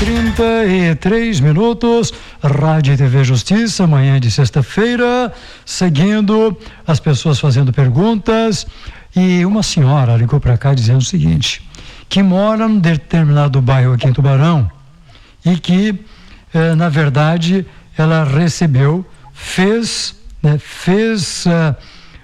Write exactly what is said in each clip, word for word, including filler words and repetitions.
trinta e três minutos, Rádio e T V Justiça, manhã de sexta-feira, seguindo as pessoas fazendo perguntas, e uma senhora ligou para cá dizendo o seguinte, que mora num determinado bairro aqui em Tubarão e que, eh, na verdade, ela recebeu, fez, né, fez uh,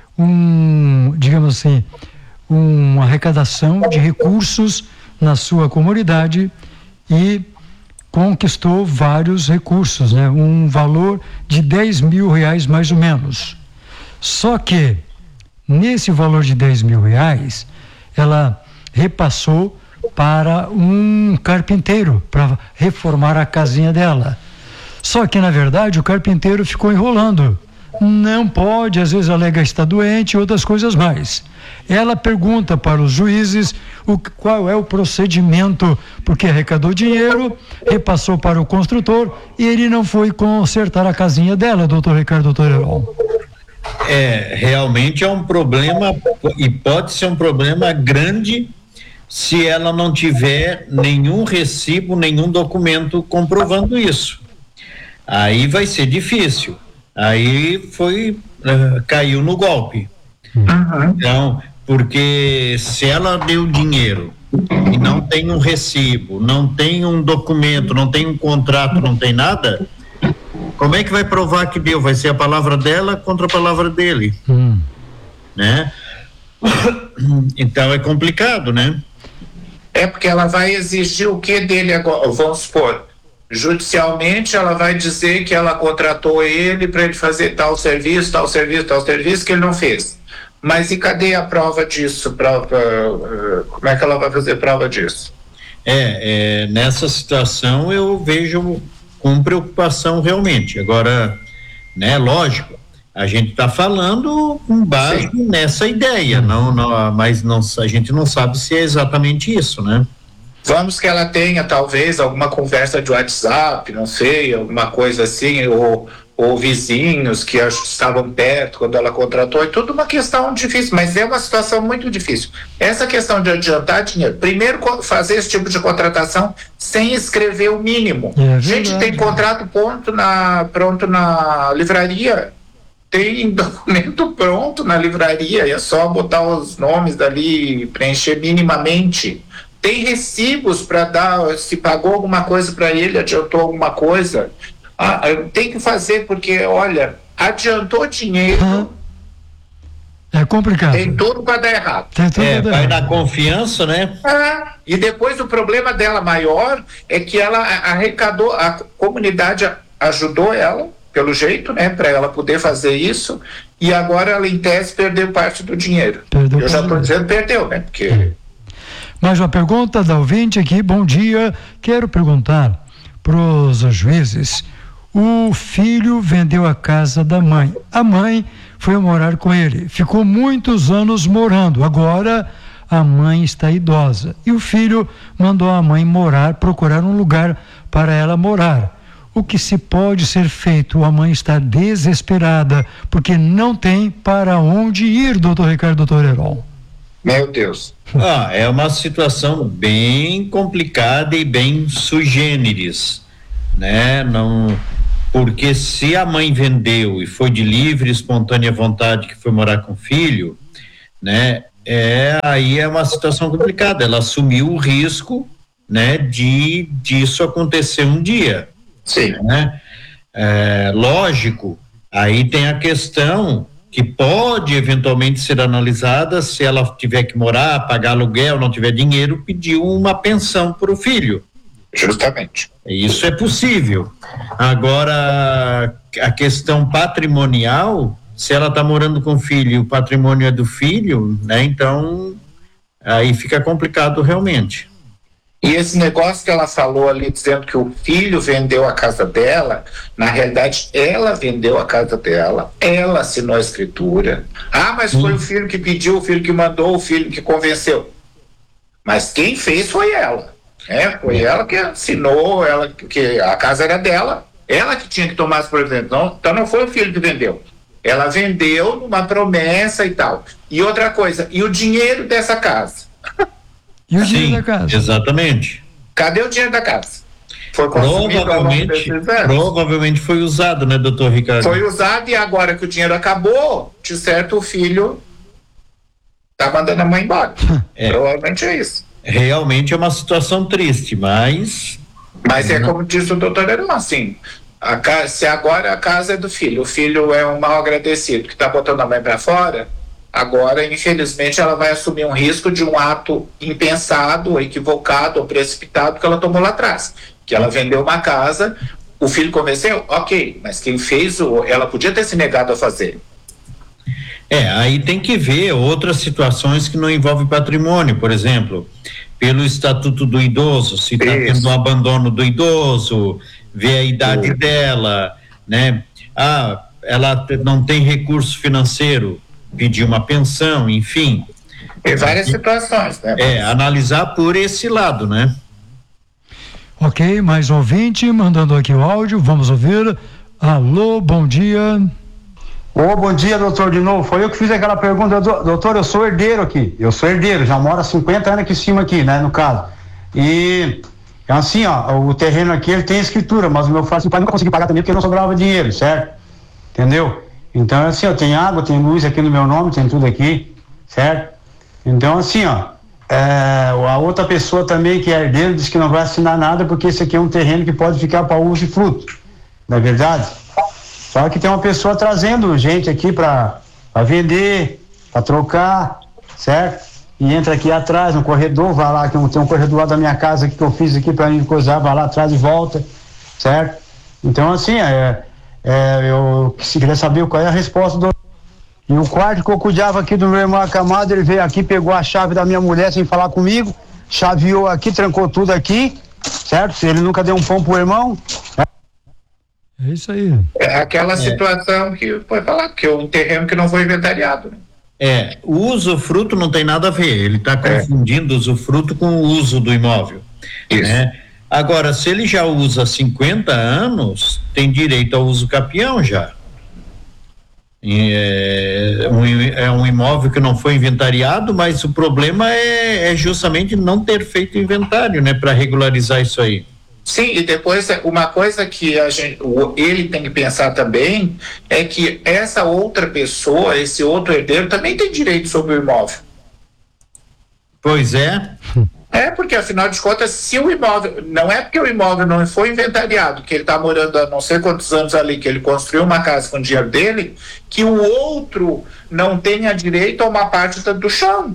um, digamos assim, uma arrecadação de recursos na sua comunidade e conquistou vários recursos, né? Um valor de dez mil reais mais ou menos. Só que nesse valor de dez mil reais, ela repassou para um carpinteiro para reformar a casinha dela. Só que na verdade o carpinteiro ficou enrolando. Não pode, às vezes alega estar doente e outras coisas mais. Ela pergunta para os juízes o, qual é o procedimento, porque arrecadou dinheiro, repassou para o construtor e ele não foi consertar a casinha dela, doutor Ricardo, doutor Heron. É, realmente é um problema, e pode ser um problema grande se ela não tiver nenhum recibo, nenhum documento comprovando isso. Aí vai ser difícil. Aí foi, uh, caiu no golpe. Uhum. Então, porque se ela deu dinheiro e não tem um recibo, não tem um documento, não tem um contrato, não tem nada, como é que vai provar que deu? Vai ser a palavra dela contra a palavra dele, hum. né? Então é complicado, né? É porque ela vai exigir o que dele agora, vamos supor, judicialmente ela vai dizer que ela contratou ele para ele fazer tal serviço, tal serviço, tal serviço que ele não fez. Mas e cadê a prova disso? Prova, como é que ela vai fazer prova disso? É, é nessa situação eu vejo com preocupação realmente. Agora, né, lógico, a gente está falando com base Sim. nessa ideia, não, não, mas não, a gente não sabe se é exatamente isso, né? Vamos que ela tenha talvez alguma conversa de WhatsApp, não sei, alguma coisa assim, ou, ou vizinhos que estavam perto quando ela contratou, é tudo uma questão difícil, mas é uma situação muito difícil. Essa questão de adiantar dinheiro, primeiro fazer esse tipo de contratação sem escrever o mínimo. É gente, tem contrato pronto na, pronto na livraria, tem documento pronto na livraria, é só botar os nomes dali, preencher minimamente. Tem recibos para dar, se pagou alguma coisa para ele, adiantou alguma coisa. Ah, tem que fazer, porque, olha, adiantou dinheiro. Hum. É complicado. Tem tudo para dar errado. É, vai dar confiança, né? Ah, e depois o problema dela maior é que ela arrecadou, a comunidade ajudou ela, pelo jeito, né, para ela poder fazer isso, e agora ela, em tese, perdeu parte do dinheiro. Perdeu. Eu já estou dizendo perdeu, né? Porque. Mais uma pergunta da ouvinte aqui, bom dia, quero perguntar para os juízes, o filho vendeu a casa da mãe, a mãe foi morar com ele, ficou muitos anos morando, agora a mãe está idosa e o filho mandou a mãe morar, procurar um lugar para ela morar. O que se pode ser feito? A mãe está desesperada porque não tem para onde ir, doutor Ricardo, doutor Heron. Meu Deus. Ah, é uma situação bem complicada e bem sui generis, né? Não, porque se a mãe vendeu e foi de livre e espontânea vontade que foi morar com o filho, né? É, aí é uma situação complicada. Ela assumiu o risco, né? De disso acontecer um dia. Sim. Né? É, lógico. Aí tem a questão que pode eventualmente ser analisada se ela tiver que morar, pagar aluguel, não tiver dinheiro, pedir uma pensão para o filho. Justamente. Isso é possível. Agora, a questão patrimonial, se ela está morando com o filho e o patrimônio é do filho, né? Então, aí fica complicado realmente. E esse negócio que ela falou ali, dizendo que o filho vendeu a casa dela, na realidade, ela vendeu a casa dela, ela assinou a escritura. Ah, mas foi hum. o filho que pediu, o filho que mandou, o filho que convenceu. Mas quem fez foi ela. Né? Foi ela que assinou, ela, que a casa era dela, ela que tinha que tomar as providências. Não, então não foi o filho que vendeu. Ela vendeu numa promessa e tal. E outra coisa, e o dinheiro dessa casa? E o dinheiro Sim, da casa? Exatamente. Cadê o dinheiro da casa? foi consumido provavelmente, provavelmente foi usado, né, doutor Ricardo? Foi usado e agora que o dinheiro acabou, de certo o filho tá mandando a mãe embora. É. Provavelmente é isso. Realmente é uma situação triste, mas... Mas é como diz o doutor Herman, assim, a casa, se agora a casa é do filho, o filho é um mal agradecido que está botando a mãe para fora, agora, infelizmente, ela vai assumir um risco de um ato impensado, ou equivocado, ou precipitado que ela tomou lá atrás. Que ela vendeu uma casa, o filho convenceu, ok, mas quem fez, o, ela podia ter se negado a fazer. É, aí tem que ver outras situações que não envolvem patrimônio, por exemplo, pelo Estatuto do Idoso, se está tendo um abandono do idoso, ver a idade Isso. dela, né? Ah, ela não tem recurso financeiro, pedir uma pensão, enfim. Tem várias e, situações, né? É, analisar por esse lado, né? Ok, mais um ouvinte mandando aqui o áudio, vamos ouvir. Alô, bom dia. Ô, oh, bom dia, doutor, de novo. Foi eu que fiz aquela pergunta, doutor, eu sou herdeiro aqui, eu sou herdeiro, já moro há cinquenta anos aqui em cima aqui, né, no caso. E, assim, ó, o terreno aqui, ele tem escritura, mas o meu pai nunca conseguiu pagar também porque não sobrava dinheiro, certo? Entendeu? Então, assim, ó, tem água, tem luz aqui no meu nome, tem tudo aqui, certo? Então, assim, ó, é, a outra pessoa também que é herdeiro diz que não vai assinar nada porque esse aqui é um terreno que pode ficar para uso e fruto, não é verdade? Só que tem uma pessoa trazendo gente aqui para vender, para trocar, certo? E entra aqui atrás, no corredor, vai lá, que tem um corredor lá da minha casa aqui que eu fiz aqui para mim coisar, vai lá atrás e volta, certo? Então, assim, é, é, eu queria saber qual é a resposta do... E o quarto que eu cuidava aqui do meu irmão acamado, ele veio aqui, pegou a chave da minha mulher sem falar comigo, chaveou aqui, trancou tudo aqui, certo? Ele nunca deu um pão pro irmão, É isso aí. É aquela é. situação que foi falado, que é um terreno que não foi inventariado. Né? É, o usufruto não tem nada a ver, ele está confundindo o usufruto com o uso do imóvel. Isso. Né? Agora, se ele já usa cinquenta anos, tem direito ao uso capião já. E é, um, é um imóvel que não foi inventariado, mas o problema é, é justamente não ter feito inventário, né, para regularizar isso aí. Sim, e depois uma coisa que a gente, ele tem que pensar também é que essa outra pessoa, esse outro herdeiro também tem direito sobre o imóvel. Pois é. É, porque afinal de contas, se o imóvel, não é porque o imóvel não foi inventariado, que ele está morando há não sei quantos anos ali, que ele construiu uma casa com o dinheiro dele, que o outro não tenha direito a uma parte do chão.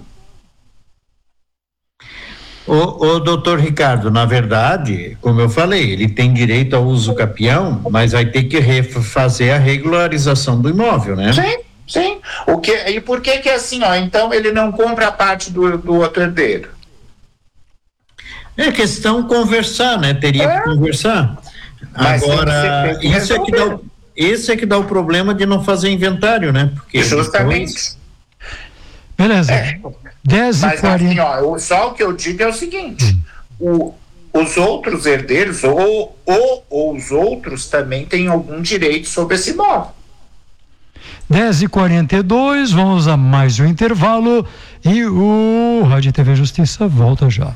O, o doutor Ricardo, na verdade, como eu falei, ele tem direito ao uso capião, mas vai ter que refazer a regularização do imóvel, né? Sim, sim. O que, e por que que é assim, ó? Então ele não compra a parte do, do outro herdeiro? É questão conversar, né? Teria é. que conversar. Mas agora, isso é, que dá o, esse é que dá o problema de não fazer inventário, né? Porque justamente. Depois... Beleza. É. dez e Mas quarenta. assim, ó, só o que eu digo é o seguinte, o, os outros herdeiros ou, ou, ou os outros também têm algum direito sobre esse imóvel. dez e quarenta e dois, vamos a mais um intervalo e o Rádio T V Justiça volta já.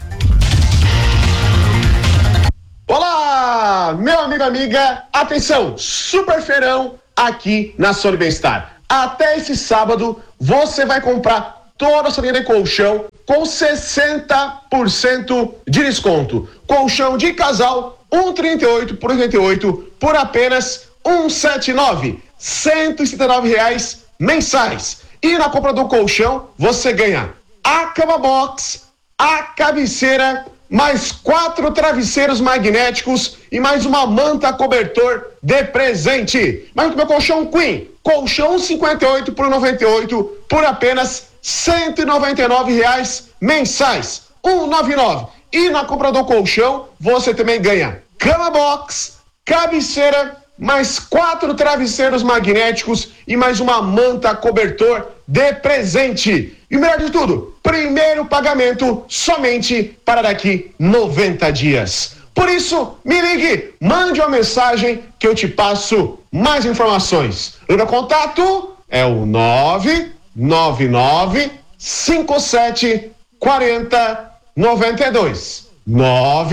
Olá, meu amigo, amiga, atenção, super feirão aqui na Sony Bem-Estar. Até esse sábado você vai comprar toda a sua linha de colchão com sessenta por cento de desconto. Colchão de casal cento e trinta e oito por oitenta e oito por apenas cento e setenta e nove, cento e setenta e nove reais mensais. E na compra do colchão você ganha a cama box, a cabeceira, mais quatro travesseiros magnéticos e mais uma manta cobertor de presente. Mas o meu colchão Queen, colchão cinquenta e oito por noventa e oito por apenas cento e noventa e nove reais mensais, cento e noventa e nove. E na compra do colchão você também ganha cama box, cabeceira, mais quatro travesseiros magnéticos e mais uma manta cobertor de presente. E o melhor de tudo, primeiro pagamento somente para daqui noventa dias. Por isso, me ligue, mande uma mensagem que eu te passo mais informações. O meu contato é o nove nove nove cinco sete quatro zero nove dois. nove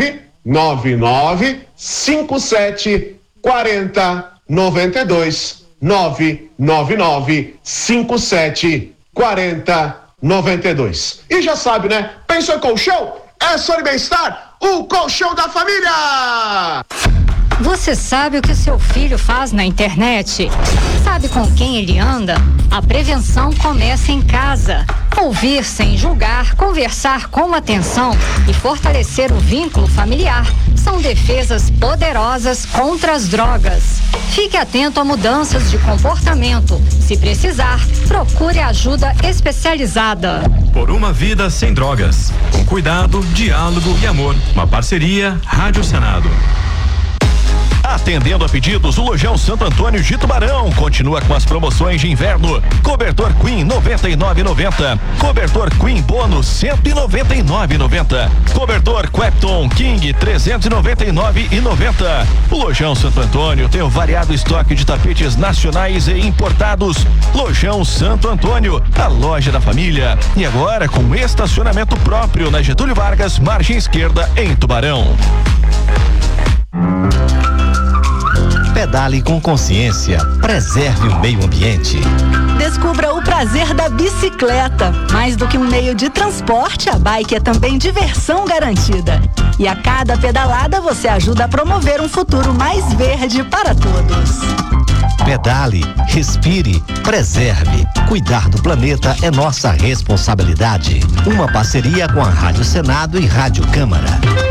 nove nove cinco sete quatro zero nove dois. nove nove nove cinco sete quatro zero nove dois. E já sabe, né? Pensou em colchão? É Sony Bem-Estar, o colchão da família! Você sabe o que seu filho faz na internet? Sabe com quem ele anda? A prevenção começa em casa. Ouvir sem julgar, conversar com atenção e fortalecer o vínculo familiar são defesas poderosas contra as drogas. Fique atento a mudanças de comportamento. Se precisar, procure ajuda especializada. Por uma vida sem drogas. Com cuidado, diálogo e amor. Uma parceria Rádio Senado. Atendendo a pedidos, o Lojão Santo Antônio de Tubarão continua com as promoções de inverno. Cobertor Queen noventa e nove e noventa. Cobertor Queen Bônus cento e noventa e nove e noventa. Cobertor Quepton King trezentos e noventa e nove e noventa. O Lojão Santo Antônio tem um variado estoque de tapetes nacionais e importados. Lojão Santo Antônio, a loja da família. E agora com estacionamento próprio na Getúlio Vargas, margem esquerda, em Tubarão. Pedale com consciência, preserve o meio ambiente. Descubra o prazer da bicicleta. Mais do que um meio de transporte, a bike é também diversão garantida. E a cada pedalada você ajuda a promover um futuro mais verde para todos. Pedale, respire, preserve. Cuidar do planeta é nossa responsabilidade. Uma parceria com a Rádio Senado e Rádio Câmara.